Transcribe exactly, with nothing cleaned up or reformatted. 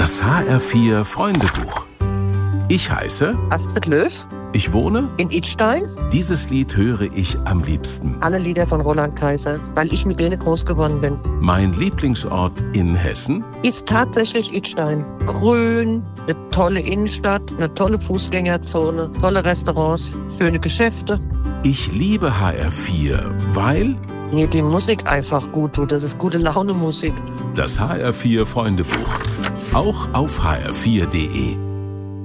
Das H R vier Freundebuch. Ich heiße Astrid Löw. Ich wohne In Idstein. Dieses Lied höre ich am liebsten. Alle Lieder von Roland Kaiser, weil ich mit denen groß geworden bin. Mein Lieblingsort in Hessen? Ist tatsächlich Idstein. Grün, eine tolle Innenstadt, eine tolle Fußgängerzone, tolle Restaurants, schöne Geschäfte. Ich liebe H R vier, weil Mir die Musik einfach gut tut. Das ist gute Laune Musik. das H R vier Freundebuch. Auch auf h r vier punkt de.